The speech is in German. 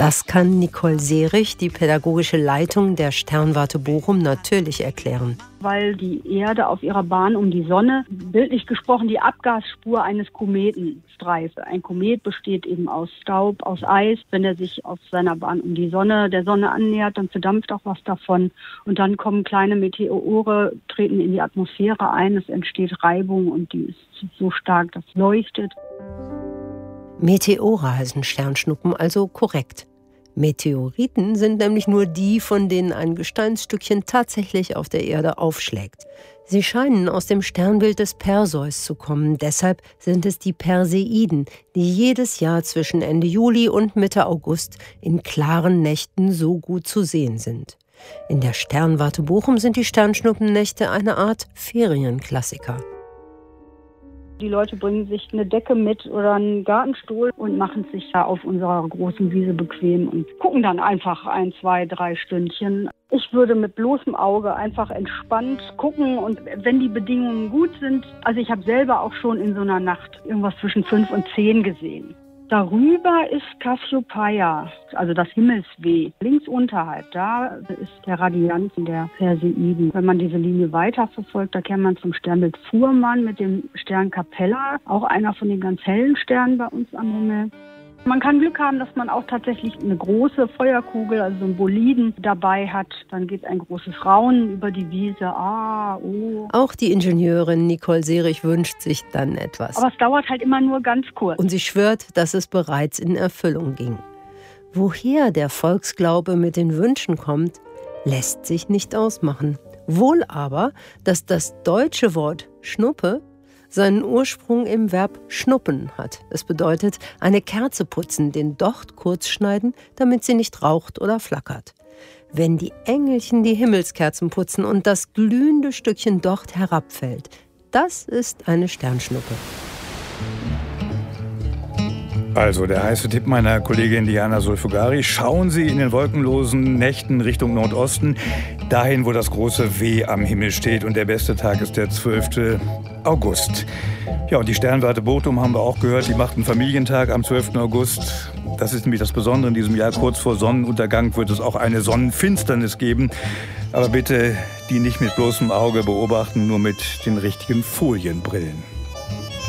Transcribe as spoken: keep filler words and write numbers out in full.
Das kann Nicole Seerich, die pädagogische Leitung der Sternwarte Bochum, natürlich erklären. Weil die Erde auf ihrer Bahn um die Sonne, bildlich gesprochen, die Abgasspur eines Kometen streift. Ein Komet besteht eben aus Staub, aus Eis. Wenn er sich auf seiner Bahn um die Sonne, der Sonne annähert, dann verdampft auch was davon. Und dann kommen kleine Meteore, treten in die Atmosphäre ein. Es entsteht Reibung und die ist so stark, dass es leuchtet. Meteore heißen Sternschnuppen, also korrekt. Meteoriten sind nämlich nur die, von denen ein Gesteinsstückchen tatsächlich auf der Erde aufschlägt. Sie scheinen aus dem Sternbild des Perseus zu kommen, deshalb sind es die Perseiden, die jedes Jahr zwischen Ende Juli und Mitte August in klaren Nächten so gut zu sehen sind. In der Sternwarte Bochum sind die Sternschnuppennächte eine Art Ferienklassiker. Die Leute bringen sich eine Decke mit oder einen Gartenstuhl und machen sich da auf unserer großen Wiese bequem und gucken dann einfach ein, zwei, drei Stündchen. Ich würde mit bloßem Auge einfach entspannt gucken und wenn die Bedingungen gut sind, also ich habe selber auch schon in so einer Nacht irgendwas zwischen fünf und zehn gesehen. Darüber ist Cassiopeia, also das Himmelsweh. Links unterhalb, da ist der Radiant der Perseiden. Wenn man diese Linie weiterverfolgt, da käme man zum Sternbild Fuhrmann mit dem Stern Capella, auch einer von den ganz hellen Sternen bei uns am Himmel. Man kann Glück haben, dass man auch tatsächlich eine große Feuerkugel, also so einen Boliden dabei hat. Dann geht ein großes Raunen über die Wiese. Ah, oh. Auch die Ingenieurin Nicole Seerich wünscht sich dann etwas. Aber es dauert halt immer nur ganz kurz. Und sie schwört, dass es bereits in Erfüllung ging. Woher der Volksglaube mit den Wünschen kommt, lässt sich nicht ausmachen. Wohl aber, dass das deutsche Wort Schnuppe seinen Ursprung im Verb schnuppen hat. Es bedeutet, eine Kerze putzen, den Docht kurz schneiden, damit sie nicht raucht oder flackert. Wenn die Engelchen die Himmelskerzen putzen und das glühende Stückchen Docht herabfällt, das ist eine Sternschnuppe. Also der heiße Tipp meiner Kollegin Diana Sulfugari: Schauen Sie in den wolkenlosen Nächten Richtung Nordosten, dahin, wo das große W am Himmel steht. Und der beste Tag ist der zwölfte August. Ja, und die Sternwarte Bochum haben wir auch gehört, die macht einen Familientag am zwölften August. Das ist nämlich das Besondere in diesem Jahr. Kurz vor Sonnenuntergang wird es auch eine Sonnenfinsternis geben. Aber bitte die nicht mit bloßem Auge beobachten, nur mit den richtigen Folienbrillen.